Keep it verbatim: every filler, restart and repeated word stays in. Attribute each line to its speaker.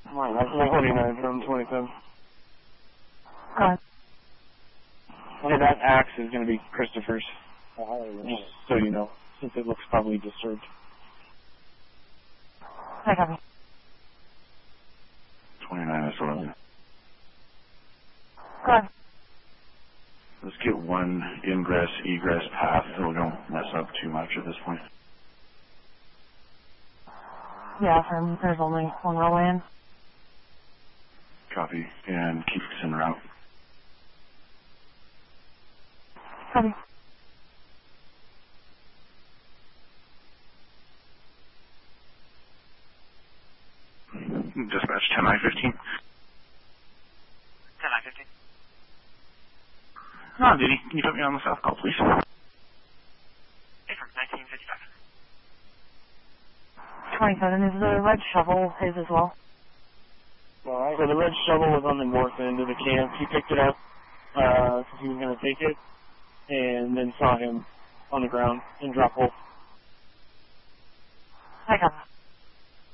Speaker 1: Alright, that's one twenty-nine from twenty-seven.
Speaker 2: Alright.
Speaker 1: Okay, that axe is going to be Christopher's. Just so you know, since it looks probably disturbed.
Speaker 2: I copy.
Speaker 3: twenty-nine is eleven.
Speaker 2: Go ahead.
Speaker 3: Let's get one ingress, egress path so we don't mess up too much at this point.
Speaker 2: Yeah, from, there's only one row in.
Speaker 3: Copy. And keep us en route.
Speaker 2: Copy.
Speaker 3: Dispatch ten I fifteen.
Speaker 4: ten I fifteen.
Speaker 3: Oh, Diddy, can you put me on the south call, please?
Speaker 4: Hey, from nineteen fifty-five.
Speaker 2: twenty-seven, is the red shovel his as well?
Speaker 1: Alright, so the red shovel was on the north end of the camp. He picked it up, uh, because he was going to take it, and then saw him on the ground and drop hole.
Speaker 2: I copy.